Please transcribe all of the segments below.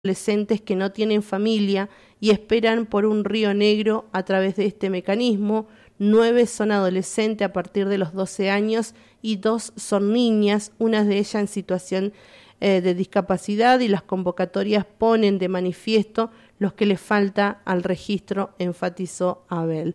adolescentes que no tienen familia y esperan por un río negro a través de este mecanismo. 9 son adolescentes a partir de los 12 años y 2 son niñas, una de ellas en situación de discapacidad, y las convocatorias ponen de manifiesto lo que le falta al registro, enfatizó Abel.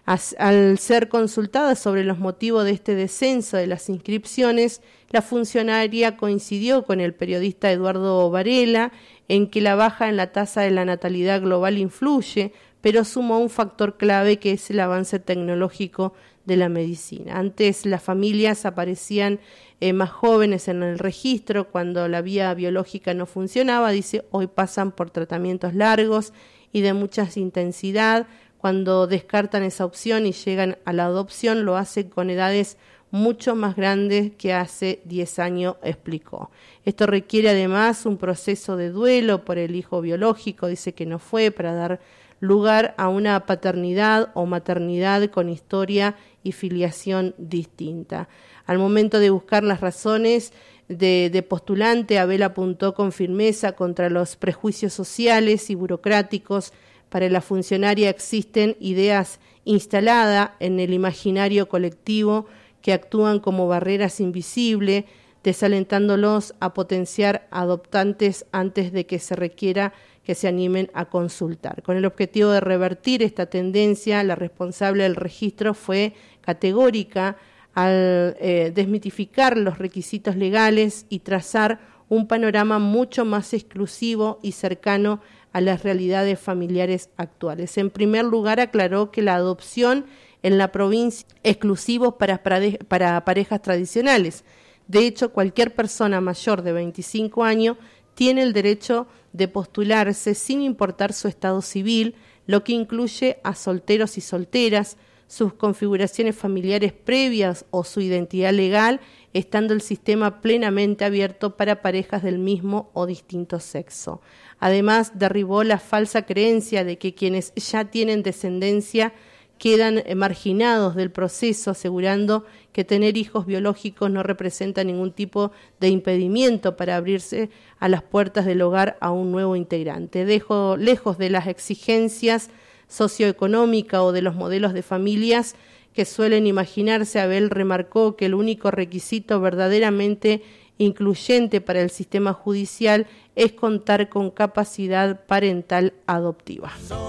Al ser consultada sobre los motivos de este descenso de las inscripciones, la funcionaria coincidió con el periodista Eduardo Varela en que la baja en la tasa de la natalidad global influye, pero sumó un factor clave que es el avance tecnológico de la medicina. Antes las familias aparecían más jóvenes en el registro cuando la vía biológica no funcionaba, dice, hoy pasan por tratamientos largos y de mucha intensidad. Cuando descartan esa opción y llegan a la adopción, lo hacen con edades mucho más grandes que hace 10 años, explicó. Esto requiere además un proceso de duelo por el hijo biológico, dice que no fue, para dar lugar a una paternidad o maternidad con historia y filiación distinta. Al momento de buscar las razones de postulante, Abel apuntó con firmeza contra los prejuicios sociales y burocráticos. Para la funcionaria existen ideas instaladas en el imaginario colectivo que actúan como barreras invisibles, desalentándolos a potenciar adoptantes antes de que se requiera que se animen a consultar. Con el objetivo de revertir esta tendencia, la responsable del registro fue categórica al desmitificar los requisitos legales y trazar un panorama mucho más exclusivo y cercano a las realidades familiares actuales. En primer lugar, aclaró que la adopción en la provincia es exclusivo para parejas tradicionales. De hecho, cualquier persona mayor de 25 años tiene el derecho de postularse sin importar su estado civil, lo que incluye a solteros y solteras, sus configuraciones familiares previas o su identidad legal, estando el sistema plenamente abierto para parejas del mismo o distinto sexo. Además, derribó la falsa creencia de que quienes ya tienen descendencia quedan marginados del proceso, asegurando que tener hijos biológicos no representa ningún tipo de impedimento para abrirse a las puertas del hogar a un nuevo integrante. Lejos de las exigencias socioeconómicas o de los modelos de familias que suelen imaginarse, Abel remarcó que el único requisito verdaderamente incluyente para el sistema judicial es contar con capacidad parental adoptiva.